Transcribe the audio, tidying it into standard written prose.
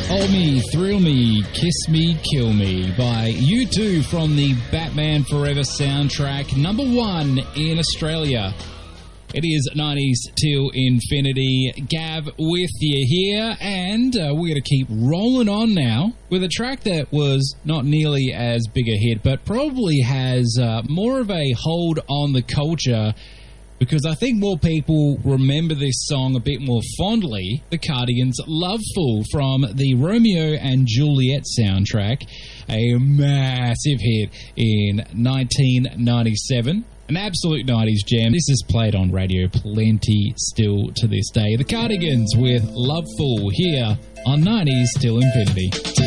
Hold Me, Thrill Me, Kiss Me, Kill Me by U2 from the Batman Forever soundtrack, number 1 in Australia. It is 90s till infinity. Gav with you here, and we're going to keep rolling on now with a track that was not nearly as big a hit, but probably has more of a hold on the culture, because I think more people remember this song a bit more fondly. The Cardigans' Loveful from the Romeo and Juliet soundtrack, a massive hit in 1997. An absolute 90s jam. This is played on radio plenty still to this day. The Cardigans with Loveful here on 90s till infinity.